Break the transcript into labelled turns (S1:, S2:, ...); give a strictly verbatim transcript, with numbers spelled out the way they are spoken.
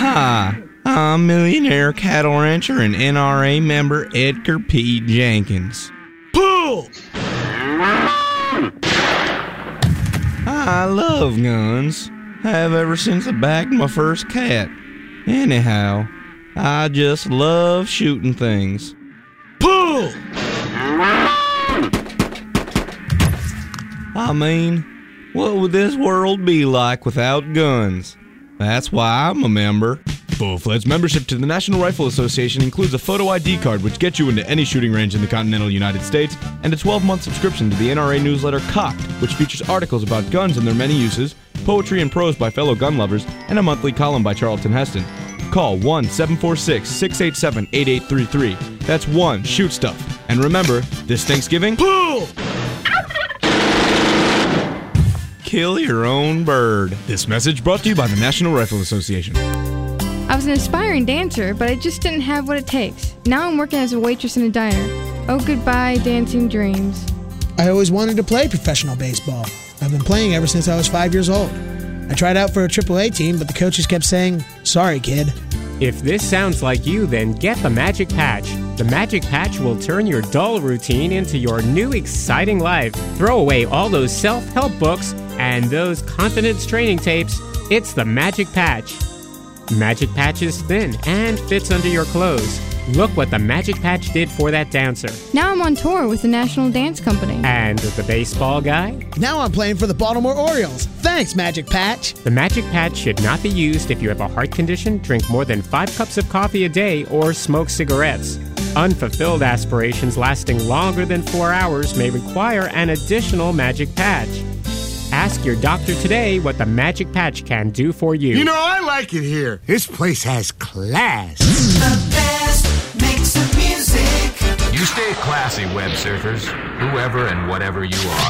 S1: Hi, I'm millionaire cattle rancher and N R A member Edgar P. Jenkins.
S2: Pull!
S1: I love guns. Have ever since I bagged my first cat. Anyhow, I just love shooting things.
S2: Pull!
S1: I mean, what would this world be like without guns? That's why I'm a member.
S3: Full-fledged membership to the National Rifle Association includes a photo I D card which gets you into any shooting range in the continental United States, and a twelve-month subscription to the N R A newsletter Cocked, which features articles about guns and their many uses, poetry and prose by fellow gun lovers, and a monthly column by Charlton Heston. Call one seven four six, six eight seven, eight eight three three. That's one Shoot Stuff. And remember, this Thanksgiving,
S2: Pull!
S1: Kill your own bird.
S3: This message brought to you by the National Rifle Association.
S4: I was an aspiring dancer, but I just didn't have what it takes. Now I'm working as a waitress in a diner. Oh, goodbye, dancing dreams.
S5: I always wanted to play professional baseball. I've been playing ever since I was five years old. I tried out for a triple A team, but the coaches kept saying, "Sorry, kid."
S6: If this sounds like you, then get the Magic Patch. The Magic Patch will turn your dull routine into your new exciting life. Throw away all those self-help books and those confidence training tapes. It's the Magic Patch. Magic Patch is thin and fits under your clothes. Look what the Magic Patch did for that dancer.
S4: Now I'm on tour with the National Dance Company.
S6: And the baseball guy?
S5: Now I'm playing for the Baltimore Orioles. Thanks, Magic Patch.
S6: The Magic Patch should not be used if you have a heart condition, drink more than five cups of coffee a day, or smoke cigarettes. Unfulfilled aspirations lasting longer than four hours may require an additional Magic Patch. Ask your doctor today what the Magic Patch can do for you.
S2: You know, I like it here. This place has class.
S7: The best mix of music.
S8: You stay classy, web surfers, whoever and whatever you are.